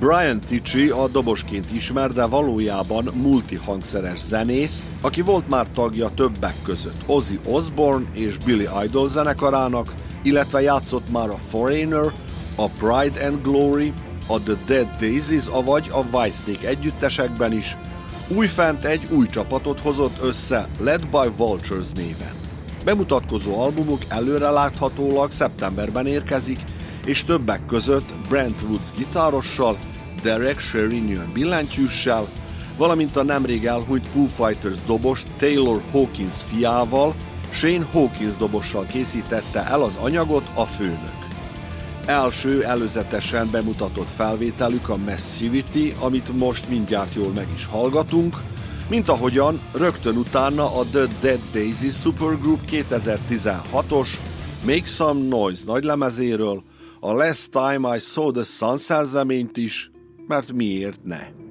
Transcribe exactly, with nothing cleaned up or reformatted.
Brian Tichy a dobosként ismert, de valójában multihangszeres zenész, aki volt már tagja többek között Ozzy Osbourne és Billy Idol zenekarának, illetve játszott már a Foreigner, a Pride and Glory, a The Dead Daisies, avagy a Whitesnake együttesekben is. Újfent egy új csapatot hozott össze Led by Vultures néven. Bemutatkozó albumuk előreláthatólag szeptemberben érkezik, és többek között Brent Woods gitárossal, Derek Sherinian billentyűssel, valamint a nemrég elhunyt Foo Fighters dobos Taylor Hawkins fiával, Shane Hawkins dobossal készítette el az anyagot a főnök. Első előzetesen bemutatott felvételük a Massivity, amit most mindjárt jól meg is hallgatunk, mint ahogyan rögtön utána a The Dead Daisies Supergroup kétezer-tizenhatos Make Some Noise nagylemezéről, a Last Time I Saw the Sun szerzeményt is, mert miért ne?